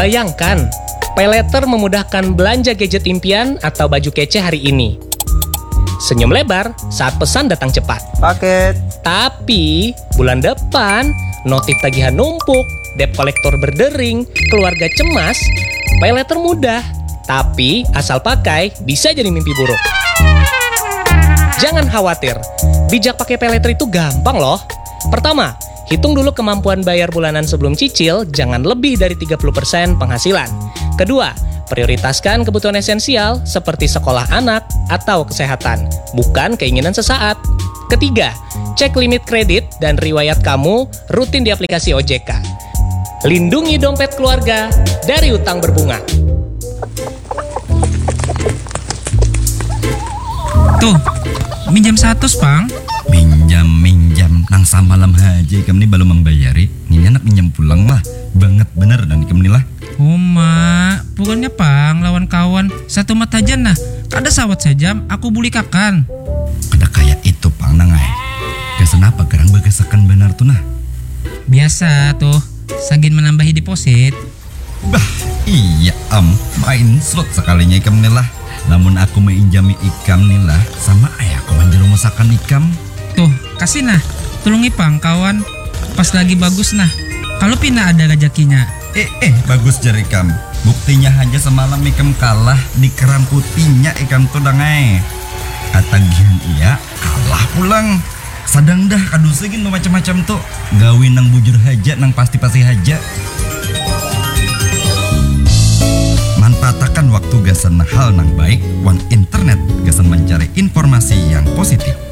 Bayangkan, paylater memudahkan belanja gadget impian atau baju kece hari ini. Senyum lebar saat pesan datang cepat. Paket. Tapi, bulan depan, notif tagihan numpuk, debt kolektor berdering, keluarga cemas, paylater mudah. Tapi, asal pakai, bisa jadi mimpi buruk. Jangan khawatir, bijak pakai paylater itu gampang loh. Pertama, hitung dulu kemampuan bayar bulanan sebelum cicil, jangan lebih dari 30% penghasilan. Kedua, prioritaskan kebutuhan esensial seperti sekolah anak atau kesehatan, bukan keinginan sesaat. Ketiga, cek limit kredit dan riwayat kamu rutin di aplikasi OJK. Lindungi dompet keluarga dari utang berbunga. Tuh, minjam 100, Pang. Minjam nang samalam haji ikam ni belum membayari. Ini anak minjam pulang lah. Banget bener dan ikam ni lah. Oh, mak, bukannya Pang lawan kawan satu mata aja nah. Kada sawat sejam, aku buli kakan. Ada kayak itu Pang nangai. Kesan apa kerang bagasakan benar tuh nah? Biasa tuh, sagin menambahi deposit. Bah, iya main slot sekalinya ikam ni lah. Namun aku menginjami ikam ni lah sama ayahku menjerumusakan ikam. Tuh, kasih nah, tulungi Pang kawan. Pas lagi bagus nah, kalau pina ada rezekinya. Bagus jari ikam. Buktinya aja semalam ikam kalah di keran putihnya ikam tuh dangai. Katagihan iya, kalah pulang. Sadang dah kadusegin macam-macam tuh. Gawin nang bujur haja nang pasti-pasti haja. Manfaatakan waktu gasan hal nang baik, wan internet gasan mencari informasi yang positif.